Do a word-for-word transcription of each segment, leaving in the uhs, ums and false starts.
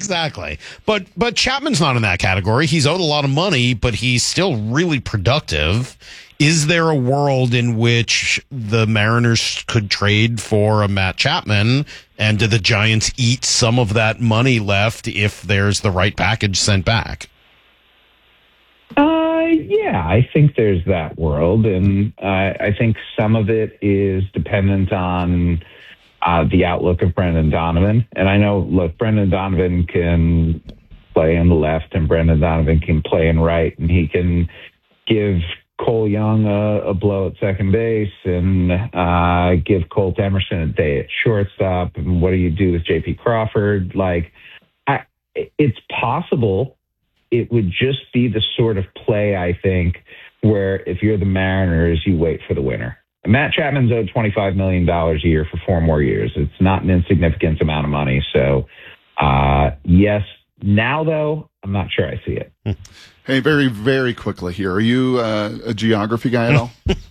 exactly. But but Chapman's not in that category. He's owed a lot of money, but he's still really productive. Is there a world in which the Mariners could trade for a Matt Chapman, and do the Giants eat some of that money left if there's the right package sent back? Uh, yeah, I think there's that world, and uh, I think some of it is dependent on uh, the outlook of Brendan Donovan. And I know, look, Brendan Donovan can play in the left, and Brendan Donovan can play in right, and he can give Cole Young a, a blow at second base and uh, give Colt Emerson a day at shortstop. And what do you do with J P Crawford? Like, I, it's possible. It would just be the sort of play, I think, where if you're the Mariners, you wait for the winner. Matt Chapman's owed twenty-five million dollars a year for four more years. It's not an insignificant amount of money. So, uh, yes. Now, though, I'm not sure I see it. Hey, very, very quickly here. Are you uh, a geography guy at all?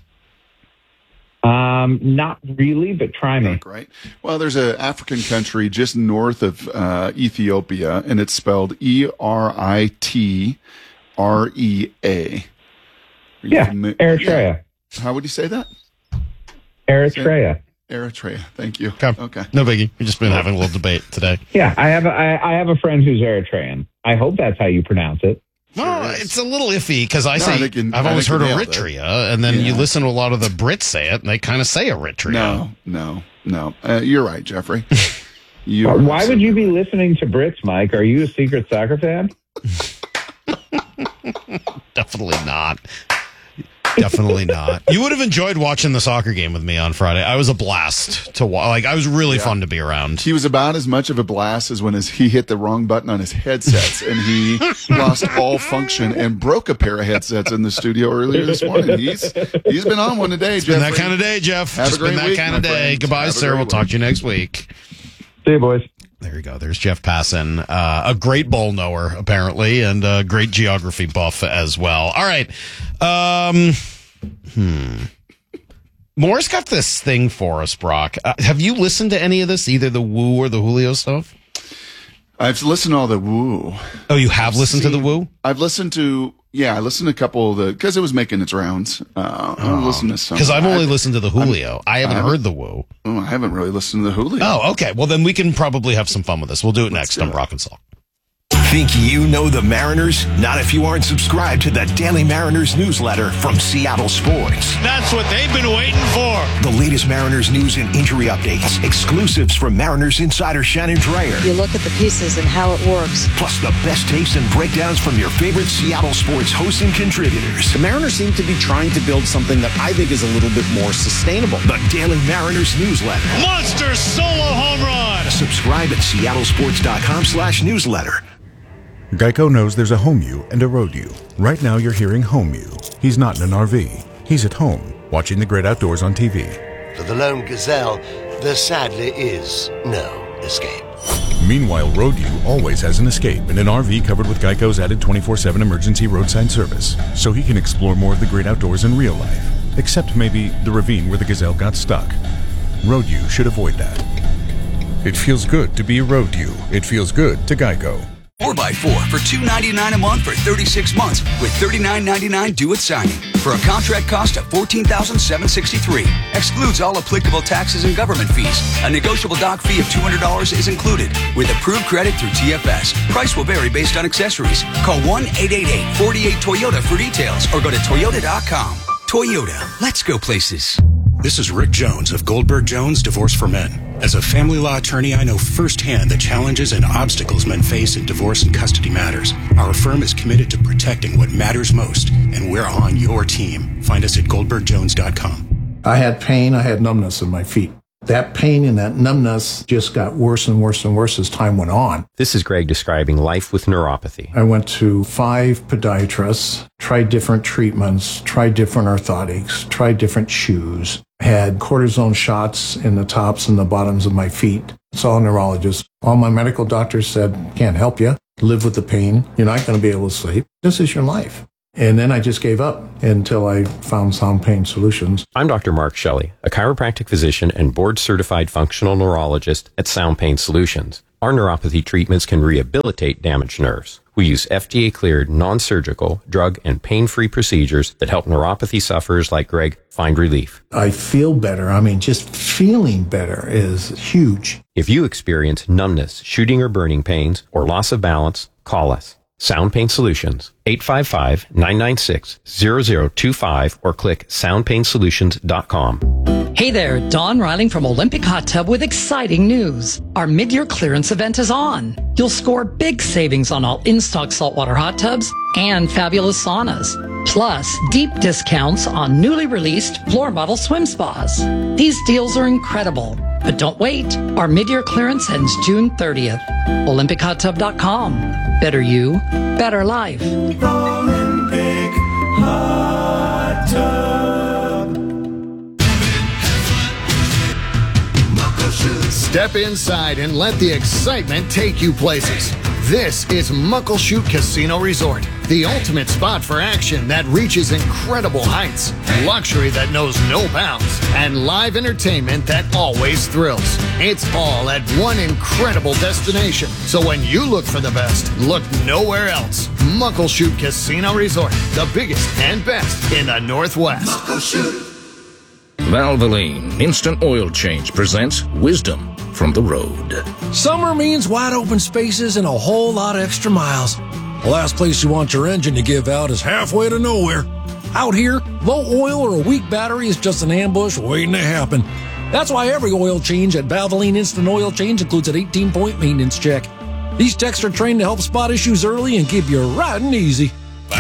Um, not really, but try me. Right. Well, there's an African country just north of uh, Ethiopia, and it's spelled E R I T R E A. Yeah, fami- Eritrea. Yeah. How would you say that? Eritrea. Eritrea. Thank you. Okay. okay. No biggie. We've just been having a little debate today. Yeah, I have a, I, I have a friend who's Eritrean. I hope that's how you pronounce it. No, Sure it's a little iffy because I No, say I think you- I've I always think heard you nailed Eritrea, and then you Yeah. listen to a lot of the Brits say it, and they kind of say Eritrea. No, no, no. Uh, you're right, Jeffrey. You Uh, are Why would you be absolutely listening to Brits, Mike? Are you a secret soccer fan? Definitely not. Definitely not. You would have enjoyed watching the soccer game with me on Friday. I was a blast to watch. Like, I was really Yeah. fun to be around. He was about as much of a blast as when his, he hit the wrong button on his headsets and he lost all function and broke a pair of headsets in the studio earlier this morning. He's he's been on one today, It's been Jeffrey. that kind of day, Jeff. Have a Just great been that week, kind of my day. friend. Goodbye, Have a sir. great We'll talk week. to you next week. See you, boys. There you go. There's Jeff Passan, uh, a great bowl knower, apparently, and a great geography buff as well. All right. Um, hmm. Moore's got this thing for us, Brock. Uh, have you listened to any of this, either the Woo or the Julio stuff? I've listened to all the woo. Oh, you have I've listened seen- to the Woo? I've listened to, yeah, I listened to a couple of the, because it was making its rounds. Uh, I listened to some. Because I've only I- listened to the Julio. I haven't haven't- heard the Woo. Oh, I haven't really listened to the Julio. Oh, okay. Well, then we can probably have some fun with this. We'll do it next do on it. Brock and Salk. Think you know the Mariners? Not if you aren't subscribed to the Daily Mariners newsletter from Seattle Sports. That's what they've been waiting for. The latest Mariners news and injury updates, exclusives from Mariners insider Shannon Dreyer, You look at the pieces and how it works. plus the best takes and breakdowns from your favorite Seattle sports hosts and contributors. The Mariners seem to be trying to build something that I think is a little bit more sustainable. The Daily Mariners newsletter. Monster solo home run. Subscribe at seattlesports.com slash newsletter. Geico knows there's a home you and a road you. Right now you're hearing home you. He's not in an R V. He's at home, watching the great outdoors on T V. For the lone gazelle, there sadly is no escape. Meanwhile, road you always has an escape in an R V covered with Geico's added twenty-four seven emergency roadside service, so he can explore more of the great outdoors in real life. Except maybe the ravine where the gazelle got stuck. Road you should avoid that. It feels good to be a road you. It feels good to Geico. four by four for two ninety-nine a month for thirty-six months with thirty-nine ninety-nine due at signing for a contract cost of fourteen thousand seven hundred sixty-three dollars. Excludes all applicable taxes and government fees. A negotiable dock fee of two hundred dollars is included with approved credit through T F S. Price will vary based on accessories. Call one eight eight eight, four eight Toyota for details or go to toyota dot com. Toyota, let's go places. This is Rick Jones of Goldberg Jones Divorce for Men. As a family law attorney, I know firsthand the challenges and obstacles men face in divorce and custody matters. Our firm is committed to protecting what matters most, and we're on your team. Find us at goldberg jones dot com. I had pain, I had numbness in my feet. That pain and that numbness just got worse and worse and worse as time went on. This is Greg describing life with neuropathy. I went to five podiatrists, tried different treatments, tried different orthotics, tried different shoes, had cortisone shots in the tops and the bottoms of my feet. Saw a neurologist. All my medical doctors said, can't help you. Live with the pain. You're not going to be able to sleep. This is your life. And then I just gave up until I found Sound Pain Solutions. I'm Doctor Mark Shelley, a chiropractic physician and board-certified functional neurologist at Sound Pain Solutions. Our neuropathy treatments can rehabilitate damaged nerves. We use F D A-cleared, non-surgical, drug, and pain-free procedures that help neuropathy sufferers like Greg find relief. I feel better. I mean, just feeling better is huge. If you experience numbness, shooting or burning pains, or loss of balance, call us. Sound Pain Solutions, eight five five, nine nine six, zero zero two five, or click sound pain solutions dot com. Hey there, Dawn Riling from Olympic Hot Tub with exciting news. Our mid-year clearance event is on. You'll score big savings on all in-stock saltwater hot tubs and fabulous saunas. Plus, deep discounts on newly released floor model swim spas. These deals are incredible. But don't wait. Our mid-year clearance ends June thirtieth. Olympic Hot Tub dot com. Better you, better life. Olympic Hot Tub. Step inside and let the excitement take you places. This is Muckleshoot Casino Resort, the ultimate spot for action that reaches incredible heights, luxury that knows no bounds, and live entertainment that always thrills. It's all at one incredible destination. So when you look for the best, look nowhere else. Muckleshoot Casino Resort, the biggest and best in the Northwest. Muckleshoot. Valvoline Instant Oil Change presents Wisdom from the Road. Summer means wide open spaces and a whole lot of extra miles. The last place you want your engine to give out is halfway to nowhere. Out here, low oil or a weak battery is just an ambush waiting to happen. That's why every oil change at Valvoline Instant Oil Change includes an eighteen-point maintenance check. These techs are trained to help spot issues early and keep you riding easy.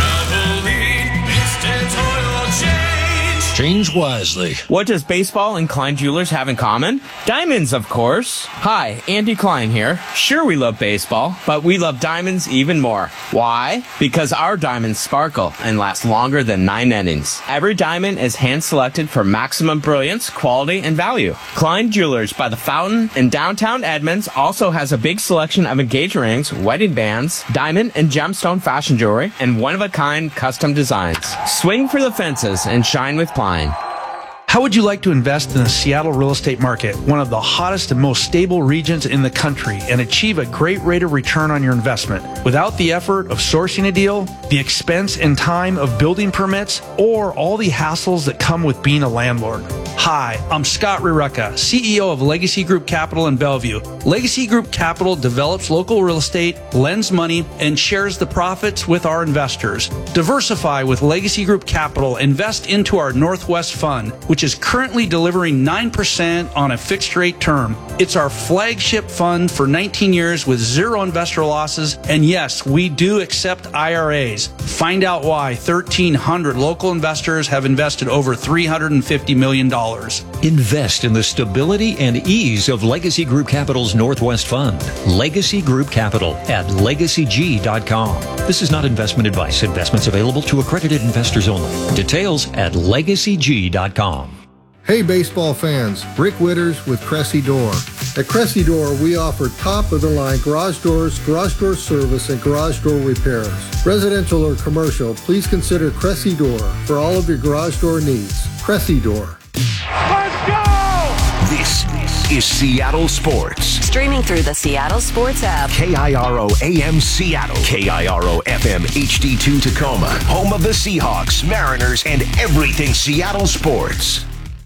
Valvoline Instant Oil Change. Change wisely. What does baseball and Klein Jewelers have in common? Diamonds, of course. Hi, Andy Klein here. Sure, we love baseball, but we love diamonds even more. Why? Because our diamonds sparkle and last longer than nine innings. Every diamond is hand-selected for maximum brilliance, quality, and value. Klein Jewelers by the Fountain in downtown Edmonds also has a big selection of engagement rings, wedding bands, diamond and gemstone fashion jewelry, and one-of-a-kind custom designs. Swing for the fences and shine with Klein. How would you like to invest in the Seattle real estate market, one of the hottest and most stable regions in the country, and achieve a great rate of return on your investment without the effort of sourcing a deal, the expense and time of building permits, or all the hassles that come with being a landlord? Hi, I'm Scott Rireka, C E O of Legacy Group Capital in Bellevue. Legacy Group Capital develops local real estate, lends money, and shares the profits with our investors. Diversify with Legacy Group Capital. Invest into our Northwest Fund, which is currently delivering nine percent on a fixed rate term. It's our flagship fund for nineteen years with zero investor losses. And yes, we do accept I R As. Find out why thirteen hundred local investors have invested over three hundred fifty million dollars. Invest in the stability and ease of Legacy Group Capital's Northwest Fund. Legacy Group Capital at legacy g dot com. This is not investment advice. Investments available to accredited investors only. Details at legacy g dot com. Hey baseball fans, Rick Witters with Cressy Door. At Cressy Door, we offer top-of-the-line garage doors, garage door service, and garage door repairs. Residential or commercial, please consider Cressy Door for all of your garage door needs. Cressy Door. Let's go! This is Seattle Sports. Streaming through the Seattle Sports app. K I R O A M Seattle. K I R O F M H D two Tacoma. Home of the Seahawks, Mariners, and everything Seattle sports.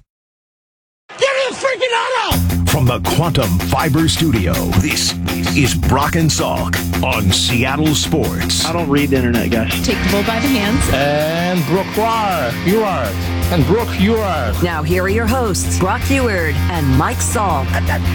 Get in the freaking auto! From the Quantum Fiber Studio, this is Brock and Salk on Seattle Sports. I don't read the internet, guys. Take the bull by the hands. And Brooke Huard, you are. And Brooke Huard. Now here are your hosts, Brock Huard and Mike Salk.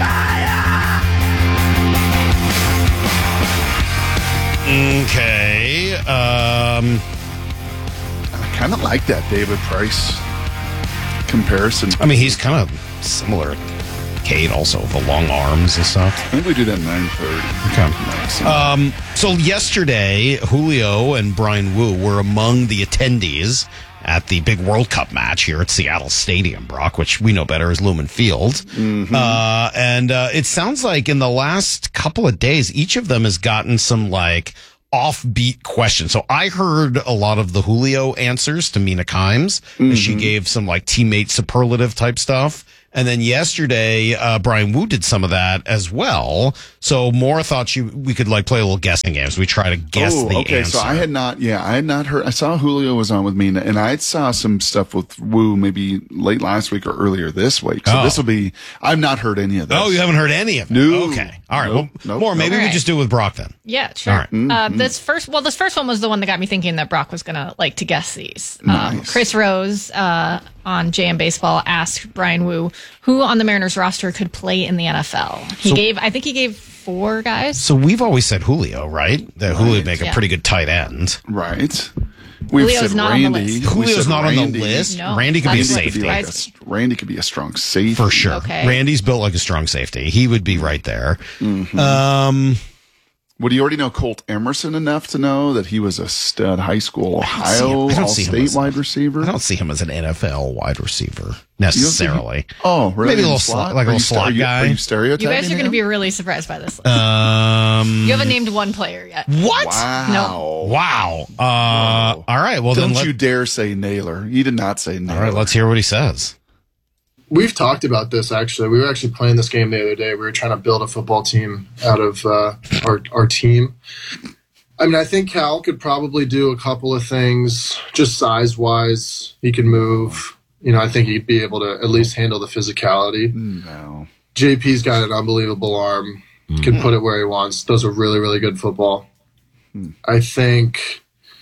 Okay. Um, I kind of like that David Price comparison. I mean, he's kind of similar. Cade also, the long arms and stuff. I think we do that at nine thirty. Okay. Um, so yesterday, Julio and Brian Wu were among the attendees at the big World Cup match here at Seattle Stadium, Brock, which we know better as Lumen Field. Mm-hmm. Uh, and uh, it sounds like in the last couple of days, each of them has gotten some, like, offbeat questions. So I heard a lot of the Julio answers to Mina Kimes. Mm-hmm. She gave some, like, teammate superlative type stuff. And then yesterday, uh, Brian Wu did some of that as well. So Maura thought you, we could like play a little guessing games. We try to guess oh, the okay. answer. So I had not, yeah, I had not heard. I saw Julio was on with me, and I saw some stuff with Wu maybe late last week or earlier this week. So Oh. this will be. I've not heard any of this. Oh, you haven't heard any of it? No. Okay. All right. Nope. Well, Nope. Maura, maybe Nope. we All just do it with Brock then. Yeah, sure. All right. Uh, Mm-hmm. this first, well, this first one was the one that got me thinking that Brock was gonna like to guess these. Um, Nice. Chris Rose uh, on J M Baseball asked Brian Wu who on the Mariners roster could play in the N F L. He So- gave, I think he gave four guys. So we've always said Julio, right? That Julio would make a Yeah. pretty good tight end. Right. We've Julio's said not on the Randy. list. We Julio's said not on Randy. the list. No, Randy could be a that's Randy could safety. be like Guys. a, Randy could be a strong safety For sure. Okay. Randy's built like a strong safety. He would be right there. Mhm. Um, Would you already know Colt Emerson enough to know that he was a stud high school Ohio I don't see him All-State as- wide receiver? I don't see him as an N F L wide receiver necessarily. Oh, really? Maybe a In little the slot, like a Are little you sta- slot are you- guy. Are you stereotyping You guys are going to him? be really surprised by this. Um, You haven't named one player yet. What? Wow. Wow. Uh, all right. Well, Don't then let, you dare say Naylor. He did not say Naylor. all right. Let's hear what he says. We've talked about this, actually. We were actually playing this game the other day. We were trying to build a football team out of uh, our, our team. I mean, I think Cal could probably do a couple of things just size-wise. He could move. You know, I think he'd be able to at least handle the physicality. No. J P's got an unbelievable arm. Can put it where he wants. Those are really, really good football. I think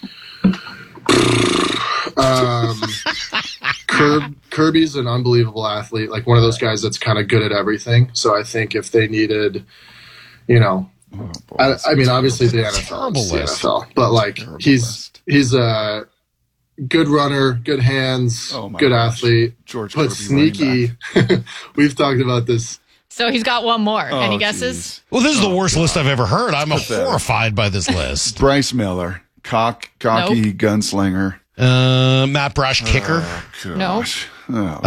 um, Kirb, Kirby's an unbelievable athlete, like one of those guys that's kind of good at everything. So I think if they needed, you know, I, I mean, obviously the N F L, is the N F L, but like he's he's a good runner, good hands, Oh my good gosh. athlete, George but Kirby running sneaky. We've talked about this. So he's got one more. Oh, Any guesses? Well, this is the worst list I've ever heard. I'm horrified by this list. Bryce Miller, cock, cocky gunslinger. Uh, Matt Brash, kicker. No. Oh, Uh,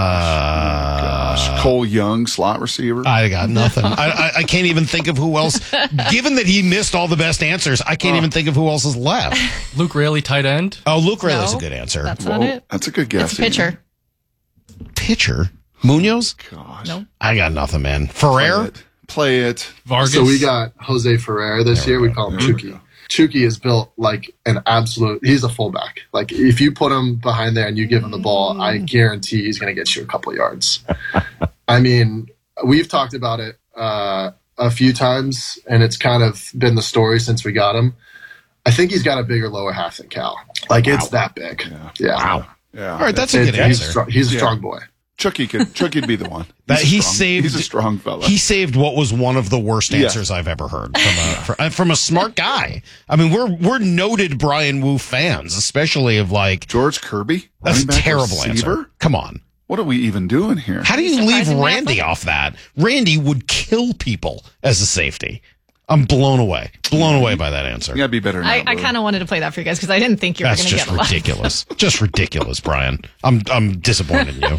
gosh. Cole Young, slot receiver. I got nothing. I, I, I can't even think of who else. Given that he missed all the best answers, I can't even think of who else is left. Luke Raley, tight end. Oh, Luke Raley's No, a good answer. That's Whoa, not it. That's a good guess. It's a pitcher. Pitcher. Munoz? Gosh. No. I got nothing, man. Play Ferrer? it. Play it. Vargas. So we got Jose Ferrer this year. We call him Chucky. Chucky is built like an absolute. He's a fullback. Like if you put him behind there and you give him the ball, I guarantee he's going to get you a couple yards. I mean, we've talked about it uh, a few times, and it's kind of been the story since we got him. I think he's got a bigger lower half than Cal. Like it's that big. Yeah. yeah. Wow. Yeah. All right, that's a It- good he's answer. strong- He's a Yeah. strong boy. Chucky could Chucky'd be the one. That He's a he strong- saved. He's a strong fella. He saved what was one of the worst Yeah. answers I've ever heard from a for, uh, from a smart guy. I mean, we're we're noted Brian Wu fans, especially of like George Kirby. that's a running back terrible receiver? answer. Come on, What are we even doing here? how do you leave Surprisingly Randy athletic. off that? Randy would kill people as a safety. I'm blown away, blown away by that answer. You gotta be better. I, I kind of wanted to play that for you guys because I didn't think you were That's going to just get a lot. ridiculous. Just ridiculous, Brian. I'm I'm disappointed in you.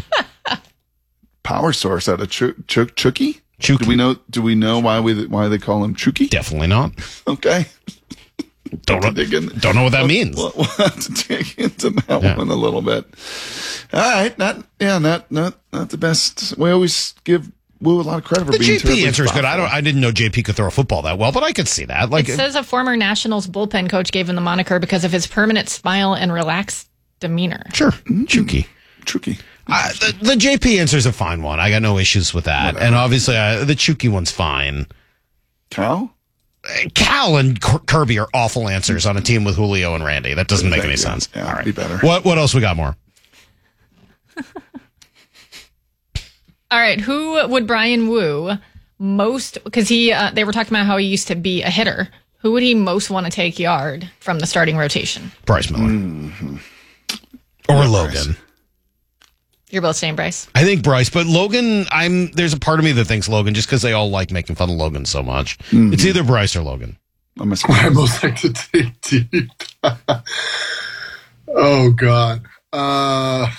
Power source out of Ch- Ch- Chucky. Chucky. Do we know? Do we know why we why they call him Chucky? Definitely not. Okay. Don't know, dig in. don't know what that means. We'll, we'll have to dig into that Yeah. one a little bit. All right, not yeah, not not not the best. We always give Wu a lot of credit for The being J P terribly answer is good. I don't. thoughtful. I didn't know J P could throw a football that well, but I could see that. Like It says a former Nationals bullpen coach gave him the moniker because of his permanent smile and relaxed demeanor. Sure, Chucky. Chucky. Uh, the, the J P answer is a fine one. I got no issues with that. Whatever. And obviously, uh, the Chucky one's fine. Cal? Uh, Cal and K- Kirby are awful answers on a team with Julio and Randy. That doesn't make any Thank you. sense. Yeah, All right. be better. What What else we got more? All right, who would Brian Wu most? Because he, uh, they were talking about how he used to be a hitter. Who would he most want to take yard from the starting rotation? Bryce Miller Mm-hmm. or Logan. You're both saying Bryce. I think Bryce, but Logan. I'm there's a part of me that thinks Logan just because they all like making fun of Logan so much. Mm-hmm. It's either Bryce or Logan. I'm I most like to take deep. Oh God. Uh,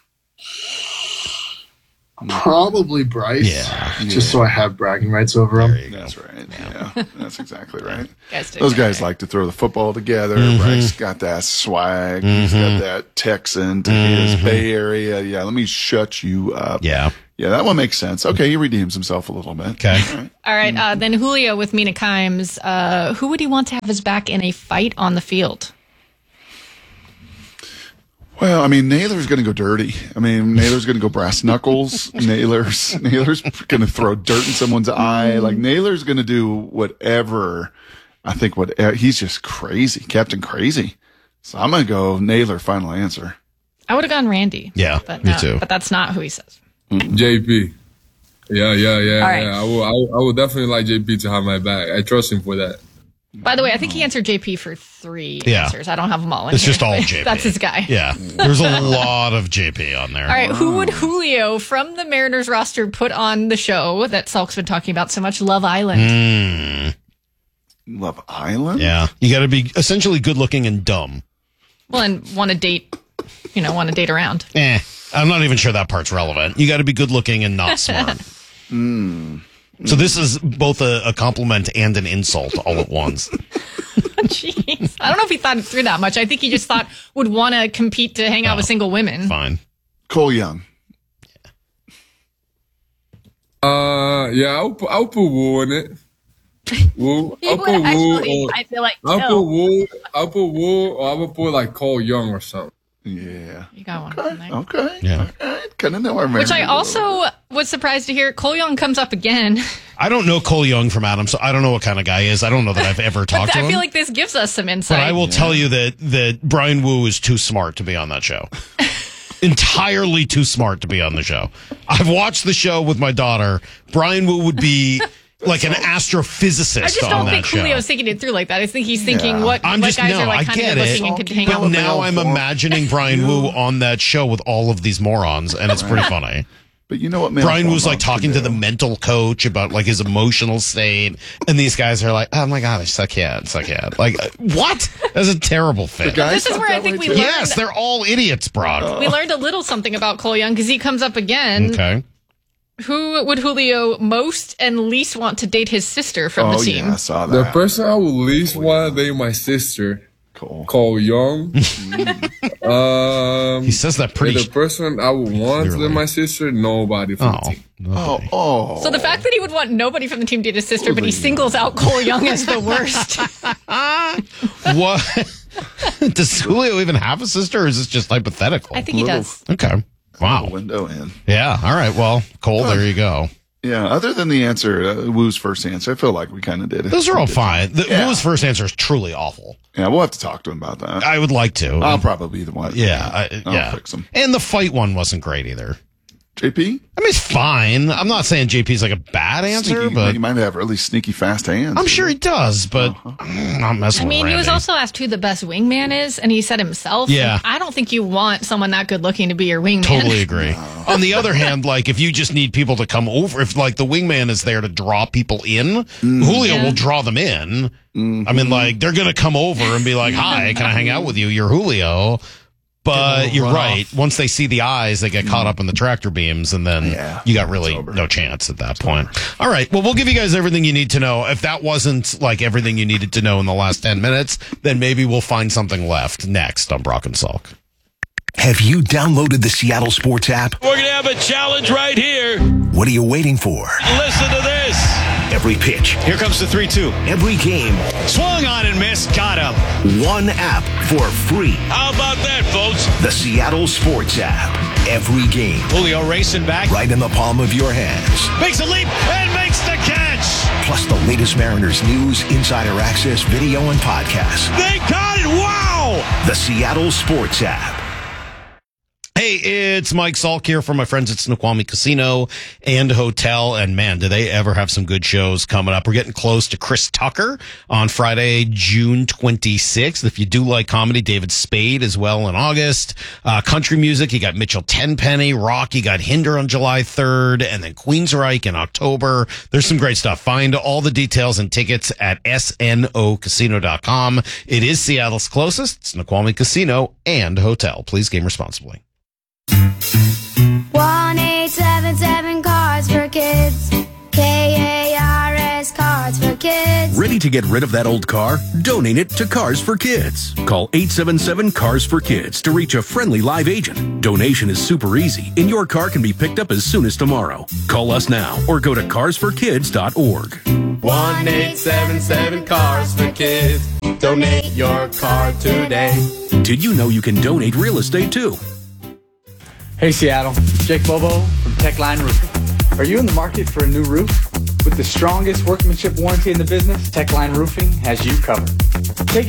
probably Bryce. Yeah. Just so I have bragging rights over him. That's right. Yeah, that's exactly right. Guys did Those that guys right. like to throw the football together. Mhm. Bryce got that swag. He's got that Texan to his Mhm. Bay Area. Yeah, let me shut you up. Yeah. Yeah, that one makes sense. Okay, he redeems himself a little bit. Okay. All right. All right. Uh, then Julio with Mina Kimes. Uh, who would he want to have his back in a fight on the field? Well, I mean, Naylor's going to go dirty. I mean, Naylor's going to go brass knuckles. Naylor's Naylor's going to throw dirt in someone's eye. Like, Naylor's going to do whatever. I think what he's just crazy, Captain Crazy. So I'm going to go Naylor. Final answer. I would have gone Randy. Yeah, but me no, too. But that's not who he says. J P. Yeah, yeah, yeah, All right. yeah. I will, I will, I will definitely like J P to have my back. I trust him for that. By the way, I think he answered J P for three Yeah. answers. I don't have them all in It's here, just all but J P. That's his guy. Yeah. There's a lot of J P on there. All right, who would Julio from the Mariners roster put on the show that Salk's been talking about so much, Love Island? Mm. Love Island? Yeah. You got to be essentially good looking and dumb. Well, and want to date, you know, want to date around. Eh. I'm not even sure that part's relevant. You got to be good looking and not smart. Mm. So this is both a, a compliment and an insult all at once. Jeez. I don't know if he thought it through that much. I think he just thought would want to compete to hang out with single women. Fine. Cole Young. Uh, yeah, I'll put, I'll put Woo in it. Woo. He I'll would put Woo. actually, Or, I feel like, I'll no. put Woo. I'll put Woo, or I will put like Cole Young or something. Yeah. You got one from there. Okay. Yeah. Kind of know our Which I Mariners. also was surprised to hear. Cole Young comes up again. I don't know Cole Young from Adam, so I don't know what kind of guy he is. I don't know that I've ever talked But to I him. feel like this gives us some insight. But I will tell you that that Brian Wu is too smart to be on that show. Entirely too smart to be on the show. I've watched the show with my daughter. Brian Wu would be like an astrophysicist I just on don't that think show. Julio's thinking it through like that. I think he's thinking Yeah. what, I'm what just guys no, are like I kind get of it. looking and could hang But out with. now I'm imagining Brian Wu on that show with all of these morons, and it's pretty funny. But you know what, man? Brian was like talking to the mental coach about like his emotional state, and these guys are like, "Oh my god, it's so cute, it's so cute." Like, uh, what? That's a terrible fit. This is where I think we learned. Yes, they're all idiots, Brock. We learned a little something about Cole Young because he comes up again. Okay. Who would Julio most and least want to date his sister from Oh, the team? yeah, I saw The person I would least want to date my sister, Cole, Cole Young. um, he says that pretty and the person I would want to date my sister, nobody from the team. Oh, oh. So the fact that he would want nobody from the team to date his sister, but he singles out Cole Young as the worst. What? Does Julio even have a sister, or is this just hypothetical? I think he does. Okay. Wow. Window in. Yeah. All right. Well, Cole, there you go. Yeah. Other than the answer, uh, Woo's first answer, I feel like we kind of did it. Those are all We did. fine. The, Yeah. Wu's first answer is truly awful. Yeah, we'll have to talk to him about that. I would like to. I'll probably be the one. Yeah. I, I'll yeah. fix him. And the fight one wasn't great either. J P? I mean, it's fine. I'm not saying J P's like a bad answer, Sneaky, but he might have really sneaky fast hands. I'm sure he does, but I'm not messing I mean, with he was Randy. also asked who the best wingman is, and he said himself. Yeah. And I don't think you want someone that good looking to be your wingman. Totally agree. On the other hand, like if you just need people to come over, if like the wingman is there to draw people in, Julio Yeah. will draw them in. I mean, like they're gonna come over and be like, "Hi, can I hang out with you? You're Julio." But you're run right. Once they see the eyes, they get caught up in the tractor beams, and then you got really no chance at that point. All right. Well, we'll give you guys everything you need to know. If that wasn't like everything you needed to know in the last ten minutes, then maybe we'll find something left next on Brock and Salk. Have you downloaded the Seattle Sports app? We're going to have a challenge right here. What are you waiting for? Listen to this. Every pitch. Here comes the three two. Every game. Swung on and missed. Got him. One app for free. How about that, folks? The Seattle Sports app. Every game. Julio racing back. Right in the palm of your hands. Makes a leap and makes the catch. Plus the latest Mariners news, insider access, video, and podcasts. They got it. Wow. The Seattle Sports app. Hey, it's Mike Salk here from my friends at Snoqualmie Casino and Hotel. And man, do they ever have some good shows coming up. We're getting close to Chris Tucker on Friday, June twenty-sixth. If you do like comedy, David Spade as well in August. Uh, country music, you got Mitchell Tenpenny. Rock, you got Hinder on July third. And then Queensryche in October. There's some great stuff. Find all the details and tickets at S N O casino dot com. It is Seattle's closest. Snoqualmie Casino and Hotel. Please game responsibly. one eight seven seven Cards for Kids. K A R S Cards for Kids. Ready Ready to get rid of that old car? Donate it to Cars for Kids. Call eight seven seven, C A R S for Kids to reach a friendly live agent. Donation is super easy, and your car can be picked up as soon as tomorrow. Call us now or go to cars for kids dot org. one eight seven seven Cars for Kids. Donate your car today. Did you know you can donate real estate too? Hey Seattle, Jake Bobo from Techline Roofing. Are you in the market for a new roof? With the strongest workmanship warranty in the business, Techline Roofing has you covered. Take